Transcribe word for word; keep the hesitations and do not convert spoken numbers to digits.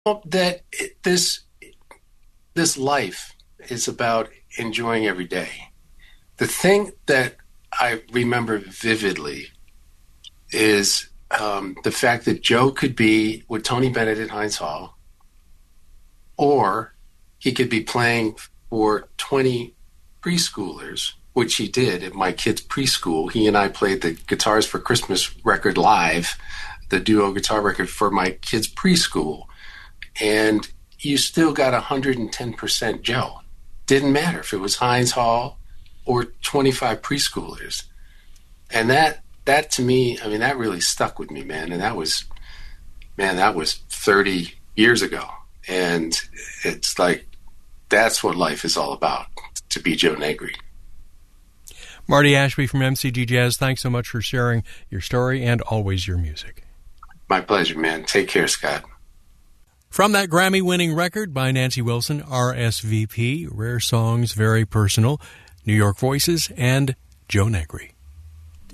Well, that it- this this life is about enjoying every day. The thing that I remember vividly is um, the fact that Joe could be with Tony Bennett at Heinz Hall, or he could be playing for twenty preschoolers, which he did at my kid's preschool. He and I played the Guitars for Christmas record live, the duo guitar record for my kid's preschool. And you still got one hundred ten percent Joe. Didn't matter if it was Heinz Hall or twenty-five preschoolers. And that, that to me, I mean, that really stuck with me, man. And that was, man, that was thirty years ago. And it's like, that's what life is all about, to be Joe Negri. Marty Ashby from M C G Jazz, thanks so much for sharing your story and always your music. My pleasure, man. Take care, Scott. From that Grammy-winning record by Nancy Wilson, R S V P, Rare Songs, Very Personal, New York Voices, and Joe Negri.